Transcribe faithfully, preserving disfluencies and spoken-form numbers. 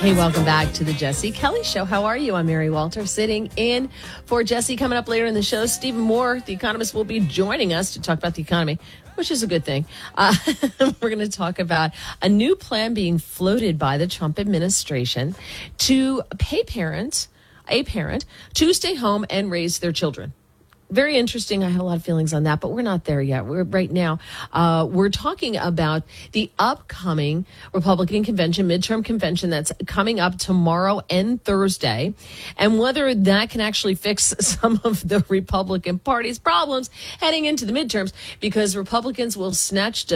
Hey, welcome back to the Jesse Kelly Show. How are you? I'm Mary Walter, sitting in for Jesse. Coming up later in the show, Stephen Moore, the economist, will be joining us to talk about the economy, which is a good thing. Uh, we're going to talk about a new plan being floated by the Trump administration to pay parents, a parent, to stay home and raise their children. Very interesting. I have a lot of feelings on that, but we're not there yet. We're right now. Uh, we're talking about the upcoming Republican convention, midterm convention that's coming up tomorrow and Thursday, and whether that can actually fix some of the Republican Party's problems heading into the midterms, because Republicans will snatch